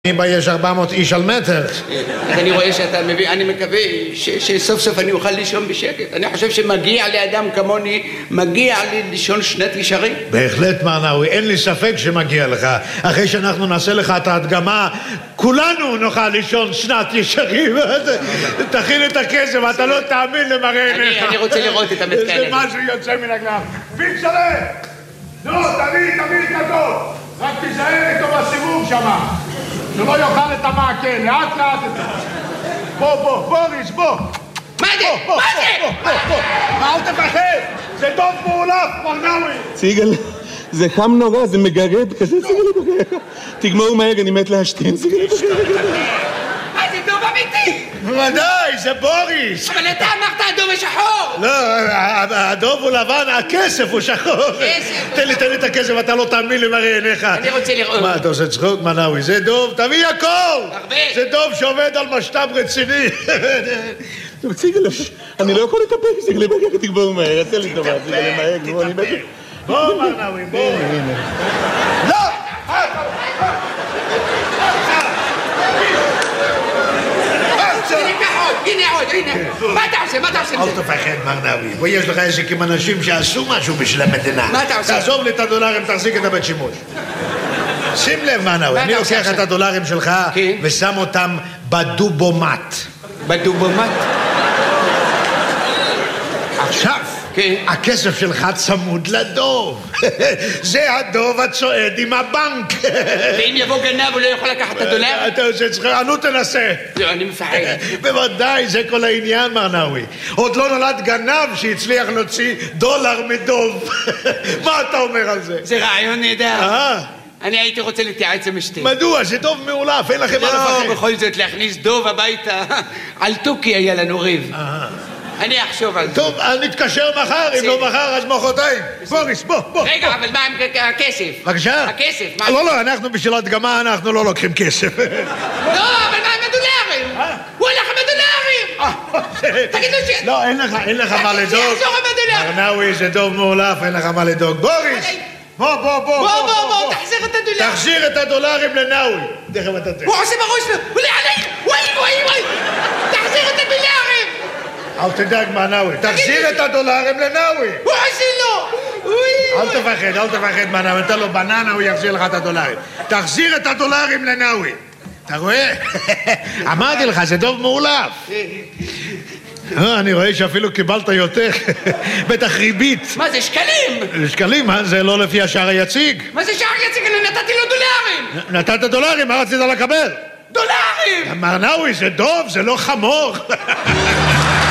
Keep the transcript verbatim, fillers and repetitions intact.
בה יש ארבע מאות איש על מטר. אז אני רואה שאתה מביא, אני מקווה שסוף סוף אני אוכל לישון בשקט. אני חושב שמגיע לאדם כמוני, מגיע לי לישון שנת ישרים. בהחלט מרנאווי, אין לי ספק שמגיע לך. אחרי שאנחנו נעשה לך את ההדגמה, כולנו נוכל לישון שנת ישרים. תכין את הכסף, אתה לא תאמין למראה עיניך. אני רוצה לראות את המתקן הזה. זה משהו יוצא מן הכלל. ביג שלם! נו, תביא, תביא את הכל. רק תיזהר איתו בסיבוב שמה. שלא יאכל את המעקה, לאט לאט. בוא, בוא, בוריס, בוא. מה זה? מה זה? מה, אל תפחד? זה דוב מעולף, מרנאווי. סיגל, זה חם נורא, זה מגרד כזה, סיגל. תגמור מהר, אני מת להשתין, סיגל. מה זה דוב אמיתי? בוודאי, זה בוריס. אבל אתה אמרת הדוב השחור. לא, הדוב הוא לבן, הכסף הוא שחור. כסף. תן לי, תן לי את הכסף, אתה לא תאמין למראה עיניך. אני רוצה לראות. מה, אתה עושה צחוק, מרנאווי? זה דוב, תביא הכל. הרבה. זה דוב שעובד על משת"פ רציני. סיגל, אני לא יכול לטפל, סיגל, תגמור מהר, תן לי טובה, סיגל, מהר, גמור, אני בטח. בוא, מרנאווי, בוא. לא! הנה עוד, הנה. מה אתה עושה? מה אתה עושה? אל תפחד מרנאווי. בוא, יש לך עסק עם אנשים שעשו משהו בשביל המדינה. מה אתה עושה? תעזוב לי את הדולרים, תחזיק את הבית שימוש. שים לב מרנאווי, אני לוקח את הדולרים שלך ושם אותם בדובומט. בדובומט? עכשיו, הכסף שלך צמוד לדוב. זה הדוב הצועד עם הבנק. ואם יבוא גנב הוא לא יכול לקחת את הדולר? אתה עושה צחוק, נו תנסה. לא, אני מפחד. בוודאי, זה כל העניין מרנאווי. עוד לא נולד גנב שהצליח להוציא דולר מדוב. מה אתה אומר על זה? זה רעיון נהדר. אה? אני הייתי רוצה להתייעץ עם אשתי. מדוע? זה דוב מעולף, אין לכם מה לפחד. לא, בכל זאת להכניס דוב הביתה. על תוכי היה לנו ריב. אני אחשוב על זה. טוב, נתקשר מחר, אם לא מחר אז מחרתיים. בוריס, בוא, בוא. רגע, אבל מה עם הכסף? בבקשה? הכסף, מה? לא, לא, אנחנו בשביל הדגמה, אנחנו לא לוקחים כסף. לא, אבל מה עם הדולרים? הוא הולך עם הדולרים! תגיד לו ש... לא, אין לך מה לדאוג. שיחזור עם הדולרים! מרנאווי, זה דוב מעולף, אין לך מה לדאוג. בוריס! בוא, בוא, בוא. בוא, בוא, בוא, תחזיר את הדולרים. תחזיר את הדולרים לנאווי. תכף אתה תראה. הוא עושה בראש לו, הוא עלי! וואי, וואי, וואי! תחזיר את הדולרים! אל תדאג מרנאווי, תחזיר את הדולרים לנאווי. הוא עושה לו! אל תפחד, אל תפחד מרנאווי, נתן לו בננה, הוא יחזיר לך את הדולרים. תחזיר את הדולרים לנאוי. אתה רואה? אמרתי לך, זה דוב מעולף. אני רואה שאפילו קיבלת יותר. בטח ריבית. מה זה, שקלים? שקלים, זה לא לפי השער היציג. מה זה שער יציג? אני נתתי לו דולרים. נתת דולרים, מה רצית לקבל? דולרים! מרנאווי, זה דוב, זה לא חמור.